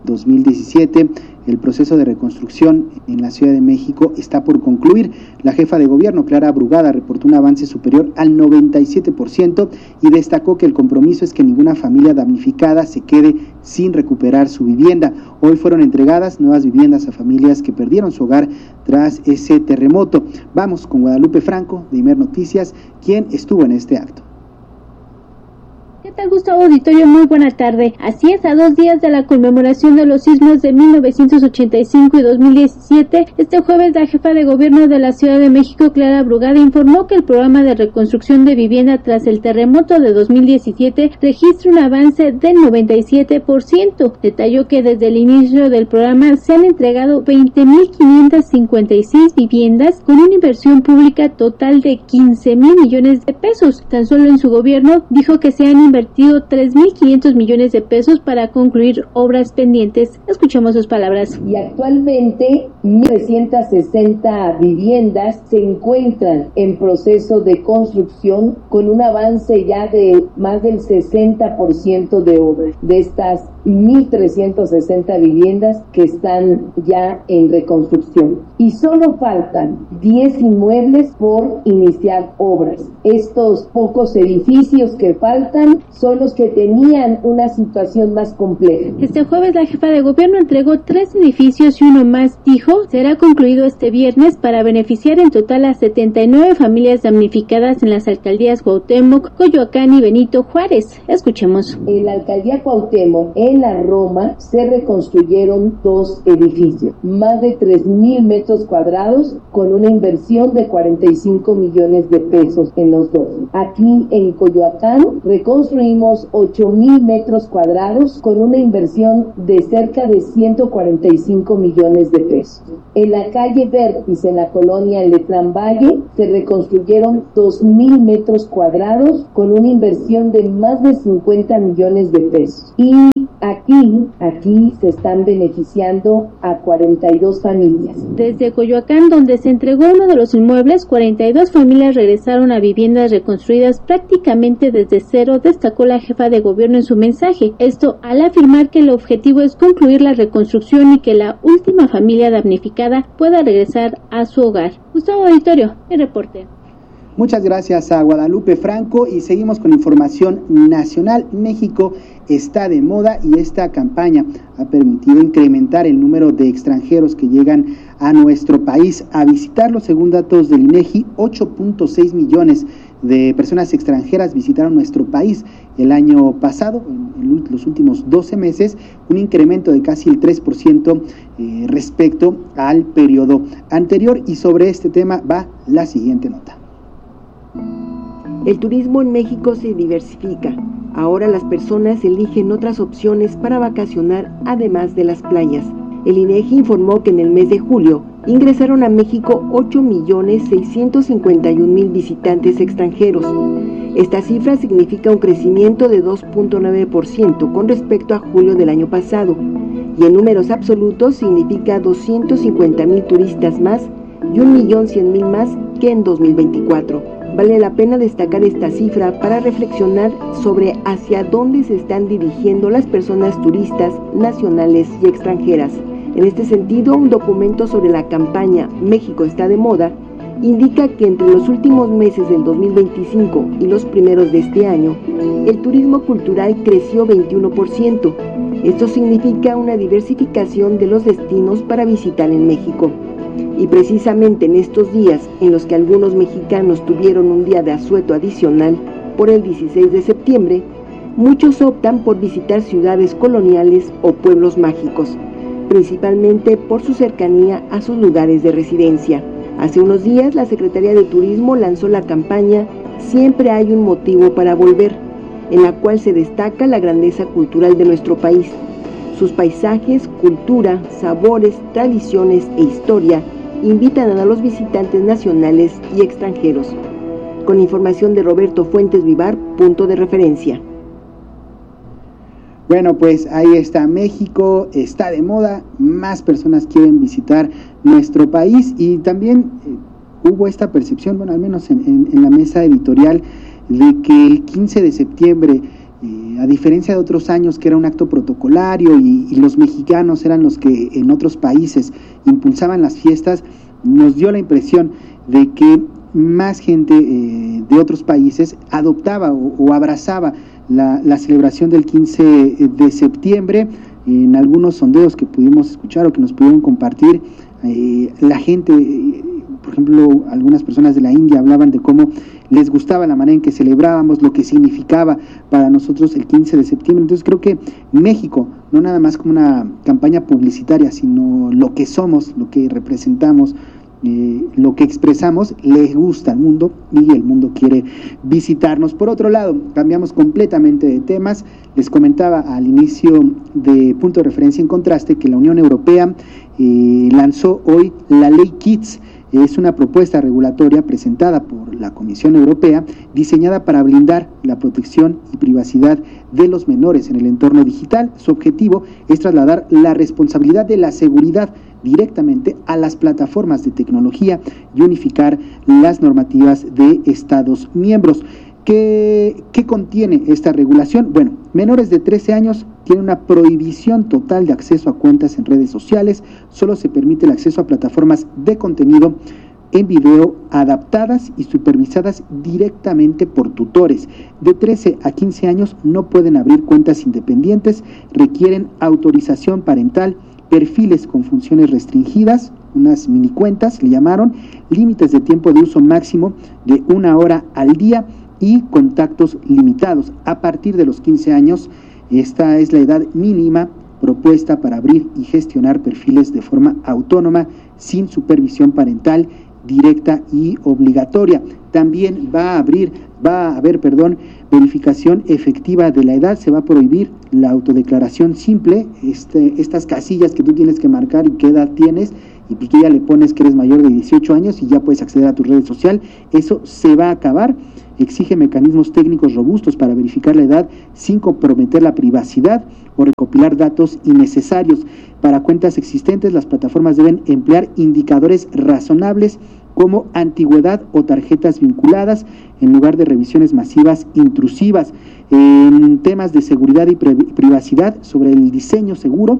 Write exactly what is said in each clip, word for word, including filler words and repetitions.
dos mil diecisiete. El proceso de reconstrucción en la Ciudad de México está por concluir. La jefa de gobierno, Clara Brugada, reportó un avance superior al noventa y siete por ciento y destacó que el compromiso es que ninguna familia damnificada se quede sin recuperar su vivienda. Hoy fueron entregadas nuevas viviendas a familias que perdieron su hogar tras ese terremoto. Vamos con Guadalupe Franco, de Imer Noticias, quien estuvo en este acto. ¿Qué tal, Gustavo Auditorio? Muy buena tarde. Así es, a dos días de la conmemoración de los sismos de mil novecientos ochenta y cinco y dos mil diecisiete, este jueves la jefa de gobierno de la Ciudad de México, Clara Brugada, informó que el programa de reconstrucción de vivienda tras el terremoto de dos mil diecisiete registra un avance del noventa y siete por ciento. Detalló que desde el inicio del programa se han entregado veinte mil quinientas cincuenta y seis viviendas con una inversión pública total de quince mil millones de pesos. Tan solo en su gobierno dijo que se han invertido tres mil quinientos millones de pesos para concluir obras pendientes. Escuchemos sus palabras. Y actualmente mil trescientas sesenta viviendas se encuentran en proceso de construcción con un avance ya de más del sesenta por ciento de obras. De estas mil trescientas sesenta viviendas que están ya en reconstrucción. Y solo faltan diez inmuebles por iniciar obras. Estos pocos edificios que faltan son los que tenían una situación más compleja. Este jueves la jefa de gobierno entregó tres edificios y uno más, dijo, será concluido este viernes para beneficiar en total a setenta y nueve familias damnificadas en las alcaldías Cuauhtémoc, Coyoacán y Benito Juárez. Escuchemos. En la alcaldía Cuauhtémoc, en la Roma, se reconstruyeron dos edificios, más de tres mil metros cuadrados, con una inversión de cuarenta y cinco millones de pesos en los dos. Aquí en Coyoacán reconstruimos ocho mil metros cuadrados con una inversión de cerca de ciento cuarenta y cinco millones de pesos. En la calle Vértice, en la colonia Letrán Valle, se reconstruyeron dos mil metros cuadrados con una inversión de más de cincuenta millones de pesos. Y Aquí, aquí se están beneficiando a cuarenta y dos familias. Desde Coyoacán, donde se entregó uno de los inmuebles, cuarenta y dos familias regresaron a viviendas reconstruidas prácticamente desde cero, destacó la jefa de gobierno en su mensaje. Esto al afirmar que el objetivo es concluir la reconstrucción y que la última familia damnificada pueda regresar a su hogar. Gustavo Auditorio, el reporte. Muchas gracias a Guadalupe Franco y seguimos con información nacional. México está de moda y esta campaña ha permitido incrementar el número de extranjeros que llegan a nuestro país a visitarlo. Según datos del INEGI, ocho punto seis millones de personas extranjeras visitaron nuestro país el año pasado, en los últimos doce meses, un incremento de casi el tres por ciento eh, respecto al periodo anterior. Y sobre este tema va la siguiente nota. El turismo en México se diversifica. Ahora las personas eligen otras opciones para vacacionar además de las playas. El INEGI informó que en el mes de julio ingresaron a México ocho millones seiscientos cincuenta y un mil visitantes extranjeros. Esta cifra significa un crecimiento de dos punto nueve por ciento con respecto a julio del año pasado, y en números absolutos significa doscientos cincuenta mil turistas más y un millón cien mil más que en dos mil veinticuatro. Vale la pena destacar esta cifra para reflexionar sobre hacia dónde se están dirigiendo las personas turistas nacionales y extranjeras. En este sentido, un documento sobre la campaña México está de moda indica que entre los últimos meses del dos mil veinticinco y los primeros de este año, el turismo cultural creció veintiuno por ciento. Esto significa una diversificación de los destinos para visitar en México. Y precisamente en estos días en los que algunos mexicanos tuvieron un día de asueto adicional por el dieciséis de septiembre, muchos optan por visitar ciudades coloniales o pueblos mágicos, principalmente por su cercanía a sus lugares de residencia. Hace unos días la Secretaría de Turismo lanzó la campaña Siempre hay un motivo para volver, en la cual se destaca la grandeza cultural de nuestro país. Sus paisajes, cultura, sabores, tradiciones e historia invitan a los visitantes nacionales y extranjeros. Con información de Roberto Fuentes Vivar, punto de referencia. Bueno, pues ahí está, México está de moda, más personas quieren visitar nuestro país y también eh, hubo esta percepción, bueno, al menos en, en, en la mesa editorial, de que el quince de septiembre eh, Eh, a diferencia de otros años que era un acto protocolario y, y los mexicanos eran los que en otros países impulsaban las fiestas, nos dio la impresión de que más gente eh, de otros países adoptaba o, o abrazaba la, la celebración del quince de septiembre. En algunos sondeos que pudimos escuchar o que nos pudieron compartir, eh, la gente, eh, por ejemplo, algunas personas de la India hablaban de cómo les gustaba la manera en que celebrábamos, lo que significaba para nosotros el quince de septiembre. Entonces creo que México, no nada más como una campaña publicitaria, sino lo que somos, lo que representamos, eh, lo que expresamos, le gusta al mundo y el mundo quiere visitarnos. Por otro lado, cambiamos completamente de temas. Les comentaba al inicio de Punto de Referencia en Contraste que la Unión Europea eh, lanzó hoy la Ley Kids. Es una propuesta regulatoria presentada por la Comisión Europea diseñada para blindar la protección y privacidad de los menores en el entorno digital. Su objetivo es trasladar la responsabilidad de la seguridad directamente a las plataformas de tecnología y unificar las normativas de Estados miembros. ¿Qué, qué contiene esta regulación? Bueno, menores de trece años tienen una prohibición total de acceso a cuentas en redes sociales. Solo se permite el acceso a plataformas de contenido en video adaptadas y supervisadas directamente por tutores. De trece a quince años no pueden abrir cuentas independientes, requieren autorización parental, perfiles con funciones restringidas, unas mini cuentas, le llamaron, límites de tiempo de uso máximo de una hora al día y contactos limitados. A partir de los quince años, esta es la edad mínima propuesta para abrir y gestionar perfiles de forma autónoma, sin supervisión parental directa y obligatoria. También va a abrir, va a haber, perdón, verificación efectiva de la edad. Se va a prohibir la autodeclaración simple, este, estas casillas que tú tienes que marcar y qué edad tienes, y que ya le pones que eres mayor de dieciocho años y ya puedes acceder a tu red social. Eso se va a acabar. Exige mecanismos técnicos robustos para verificar la edad sin comprometer la privacidad o recopilar datos innecesarios. Para cuentas existentes, las plataformas deben emplear indicadores razonables como antigüedad o tarjetas vinculadas en lugar de revisiones masivas intrusivas. En temas de seguridad y privacidad, sobre el diseño seguro,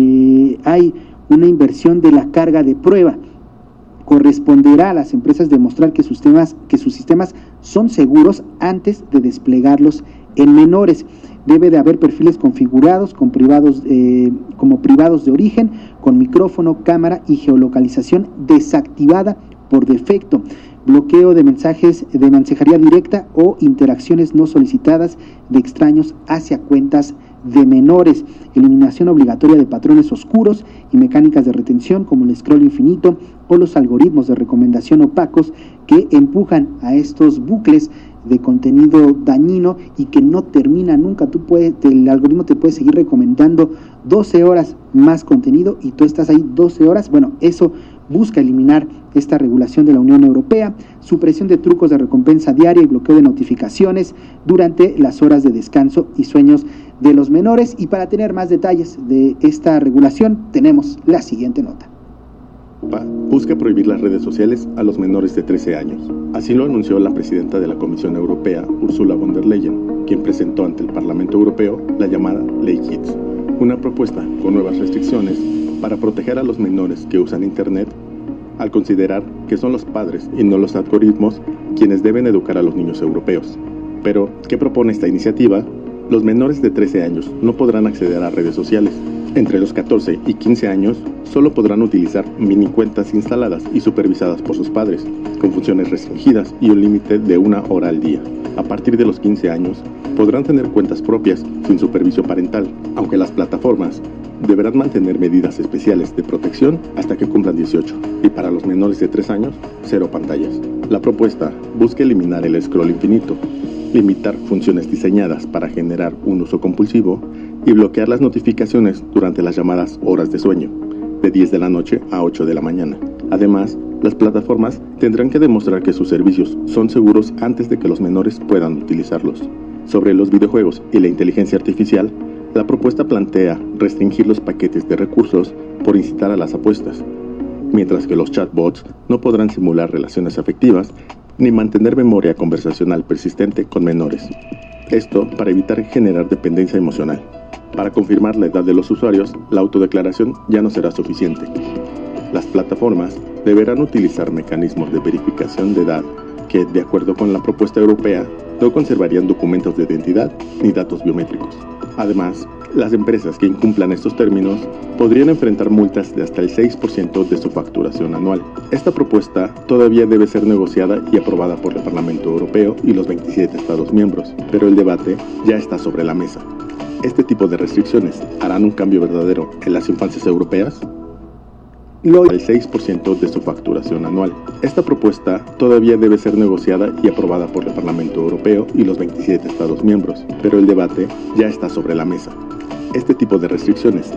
eh, hay una inversión de la carga de prueba. Corresponderá a las empresas demostrar que sus temas, que sus sistemas son seguros antes de desplegarlos en menores. Debe de haber perfiles configurados con privados, eh, como privados de origen, con micrófono, cámara y geolocalización desactivada por defecto. Bloqueo de mensajes de mensajería directa o interacciones no solicitadas de extraños hacia cuentas de menores. Eliminación obligatoria de patrones oscuros y mecánicas de retención como el scroll infinito o los algoritmos de recomendación opacos que empujan a estos bucles de contenido dañino y que no termina nunca. Tú puedes, el algoritmo te puede seguir recomendando doce horas más contenido y tú estás ahí doce horas. Bueno, eso busca eliminar esta regulación de la Unión Europea. Supresión de trucos de recompensa diaria y bloqueo de notificaciones durante las horas de descanso y sueños de los menores. Y para tener más detalles de esta regulación, tenemos la siguiente nota. Busca prohibir las redes sociales a los menores de trece años. Así lo anunció la presidenta de la Comisión Europea, Ursula von der Leyen, quien presentó ante el Parlamento Europeo la llamada Ley Kids, una propuesta con nuevas restricciones para proteger a los menores que usan Internet, al considerar que son los padres y no los algoritmos quienes deben educar a los niños europeos. Pero, ¿qué propone esta iniciativa? Los menores de trece años no podrán acceder a redes sociales. Entre los catorce y quince años, solo podrán utilizar mini cuentas instaladas y supervisadas por sus padres, con funciones restringidas y un límite de una hora al día. A partir de los quince años, podrán tener cuentas propias sin supervisión parental, aunque las plataformas deberán mantener medidas especiales de protección hasta que cumplan dieciocho, y para los menores de tres años, cero pantallas. La propuesta busca eliminar el scroll infinito, limitar funciones diseñadas para generar un uso compulsivo y bloquear las notificaciones durante las llamadas horas de sueño, de diez de la noche a ocho de la mañana. Además, las plataformas tendrán que demostrar que sus servicios son seguros antes de que los menores puedan utilizarlos. Sobre los videojuegos y la inteligencia artificial, la propuesta plantea restringir los paquetes de recursos por incitar a las apuestas, mientras que los chatbots no podrán simular relaciones afectivas ni mantener memoria conversacional persistente con menores. Esto para evitar generar dependencia emocional. Para confirmar la edad de los usuarios, la autodeclaración ya no será suficiente. Las plataformas deberán utilizar mecanismos de verificación de edad que, de acuerdo con la propuesta europea, no conservarían documentos de identidad ni datos biométricos. Además, las empresas que incumplan estos términos podrían enfrentar multas de hasta el seis por ciento de su facturación anual. Esta propuesta todavía debe ser negociada y aprobada por el Parlamento Europeo y los veintisiete Estados miembros, pero el debate ya está sobre la mesa. ¿Este tipo de restricciones harán un cambio verdadero en las infancias europeas? El seis por ciento de su facturación anual. Esta propuesta todavía debe ser negociada y aprobada por el Parlamento Europeo y los veintisiete Estados miembros, pero el debate ya está sobre la mesa. Este tipo de restricciones